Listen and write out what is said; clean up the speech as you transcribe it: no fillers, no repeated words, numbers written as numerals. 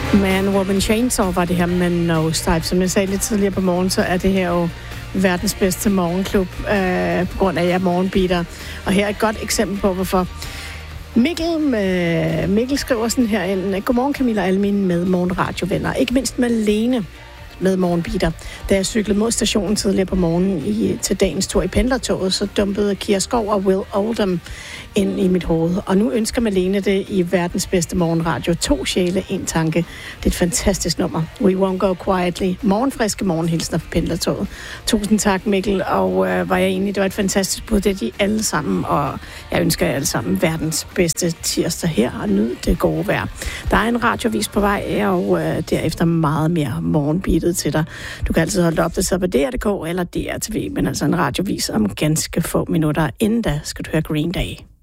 Man, Woman, Chainsaw var det her med Nosedive. Som jeg sagde lidt tidligere på morgen, så er det her jo verdens bedste morgenklub, på grund af, at jeg er morgenbeater. Og her er et godt eksempel på, hvorfor. Mikkel skriver sådan her ind: Godmorgen Camilla og alle mine med morgenradiovenner. Ikke mindst Malene med morgenbeater. Da jeg cyklede mod stationen tidligere på morgenen til dagens tur i pendlertoget, så dumpede Kira Skov og Will Oldham ind i mit hoved. Og nu ønsker Malene det i verdens bedste morgenradio. 2 sjæle, 1 tanke. Det er et fantastisk nummer. We won't go quietly. Morgenfriske morgenhilsner for pendlertoget. Tusind tak, Mikkel. Og var jeg enig, det var et fantastisk bud. Det er de alle sammen, og jeg ønsker jer alle sammen verdens bedste tirsdag her, og nyd det gode vejr. Der er en radiovis på vej, og derefter meget mere morgenbeatet til dig. Du kan altid holde dig opdateret på DR.dk eller DRTV, men altså en radiovis om ganske få minutter. Inden da skal du høre Green Day.